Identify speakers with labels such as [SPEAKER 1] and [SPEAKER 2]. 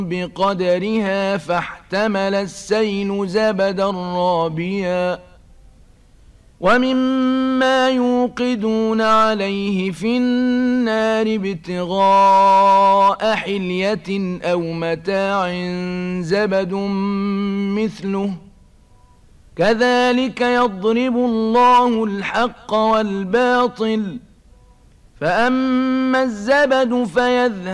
[SPEAKER 1] بقدرها فاحتمل السيل زبدا رابيا ومما يوقدون عليه في النار ابتغاء حلية أو متاع زبد مثله كذلك يضرب الله الحق والباطل فأما الزبد فيذهب